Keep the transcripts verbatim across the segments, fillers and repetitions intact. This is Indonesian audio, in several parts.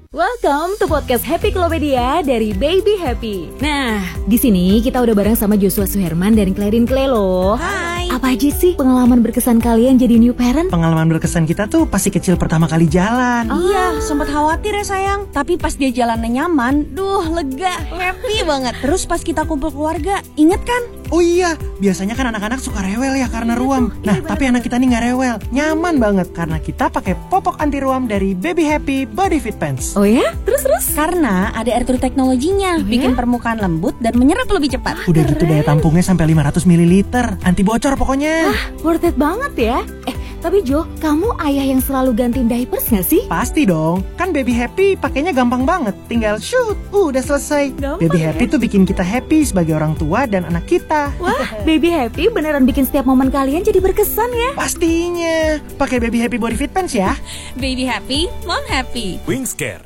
Welcome to podcast Happy Klopedia dari Baby Happy. Nah, di sini kita udah bareng sama Joshua Suherman dan Clarin Clay loh. Hai. Apa aja sih pengalaman berkesan kalian jadi new parent? Pengalaman berkesan kita tuh pasti kecil pertama kali jalan. Oh. Iya, sempat khawatir ya sayang. Tapi pas dia jalannya nyaman, duh lega, happy banget. Terus pas kita kumpul keluarga, inget kan? Oh iya, biasanya kan anak-anak suka rewel ya karena ruam. Nah, tapi anak kita nih gak rewel, nyaman banget karena kita pakai popok anti ruam dari Baby Happy Body Fit Pants. Oh ya? Terus-terus? Karena ada air true teknologinya, oh, bikin ya? permukaan lembut dan menyerap lebih cepat. Udah gitu daya tampungnya sampai lima ratus mililiter, anti bocor pokoknya. Ah, worth it banget ya. Eh, tapi Jo, kamu ayah yang selalu gantiin diapers gak sih? Pasti dong, kan Baby Happy pakainya gampang banget. Tinggal shoot, uh, udah selesai. Gampang, Baby ya? Happy tuh bikin kita happy sebagai orang tua dan anak kita. Wah, Baby Happy beneran bikin setiap momen kalian jadi berkesan ya. Pastinya, pakai Baby Happy Body Fit Pants ya. Baby happy, mom happy. Wingscare.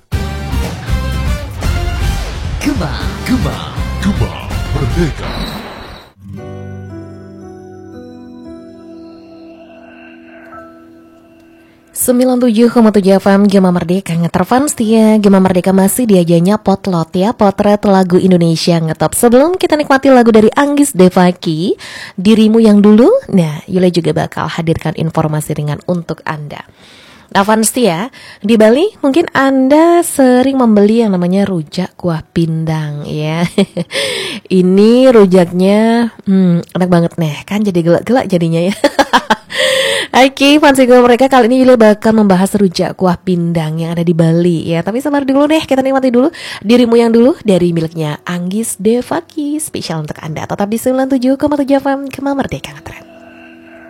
Gema, Gema, Gema Merdeka. sembilan puluh tujuh koma tujuh F M Gema Merdeka ngeterfans dia. Gema Merdeka masih diajanya potlot ya, potret lagu Indonesia ngetop. Sebelum kita nikmati lagu dari Anggis Devaki, Dirimu Yang Dulu, nah Yule juga bakal hadirkan informasi ringan untuk Anda. Nah fans ya, di Bali mungkin Anda sering membeli yang namanya rujak kuah pindang ya. Ini rujaknya hmm, enak banget nih, kan jadi gelak-gelak jadinya ya. Oke, fans gue mereka kali ini Yule bakal membahas rujak kuah pindang yang ada di Bali ya. Tapi sabar dulu deh, kita nikmati dulu Dirimu Yang Dulu dari miliknya Anggis Devaki, spesial untuk Anda. Tetap di sembilan puluh tujuh koma tujuh F M Gema Merdeka Ngetren.